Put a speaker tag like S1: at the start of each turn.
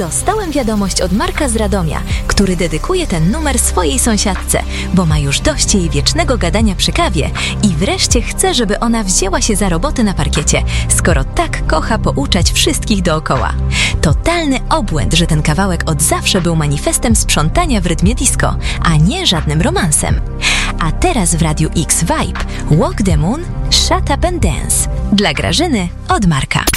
S1: Dostałem wiadomość od Marka z Radomia, który dedykuje ten numer swojej sąsiadce, bo ma już dość jej wiecznego gadania przy kawie i wreszcie chce, żeby ona wzięła się za roboty na parkiecie, skoro tak kocha pouczać wszystkich dookoła. Totalny obłęd, że ten kawałek od zawsze był manifestem sprzątania w rytmie disco, a nie żadnym romansem. A teraz w Radiu X Vibe Walk the Moon, Shut Up and Dance dla Grażyny od Marka.